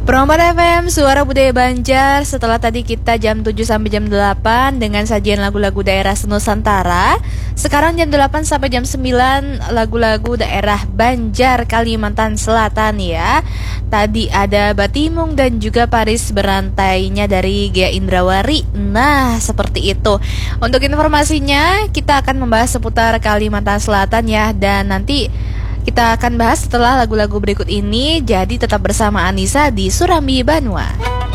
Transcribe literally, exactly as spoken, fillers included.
Prambors F M, Suara Budaya Banjar. Setelah tadi kita jam tujuh sampai jam delapan dengan sajian lagu-lagu daerah Nusantara, sekarang jam delapan sampai jam sembilan lagu-lagu daerah Banjar Kalimantan Selatan ya. Tadi ada Batimung dan juga Paris Berantainya dari Gia Indrawari. Nah, seperti itu. Untuk informasinya, kita akan membahas seputar Kalimantan Selatan ya. Dan nanti kita akan bahas setelah lagu-lagu berikut ini. Jadi tetap bersama Anissa di Surambi Banua.